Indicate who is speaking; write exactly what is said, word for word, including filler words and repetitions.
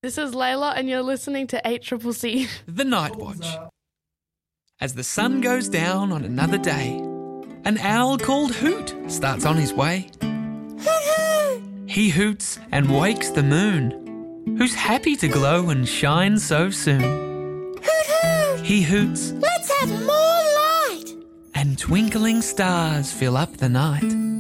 Speaker 1: This is Layla and you're listening to eight C C C.
Speaker 2: The Night Watch. As the sun goes down on another day, an owl called Hoot starts on his way.
Speaker 3: Hoot hoot!
Speaker 2: He hoots and wakes the moon, who's happy to glow and shine so soon.
Speaker 3: Hoot hoot!
Speaker 2: He hoots,
Speaker 3: Let's have more light!
Speaker 2: and twinkling stars fill up the night.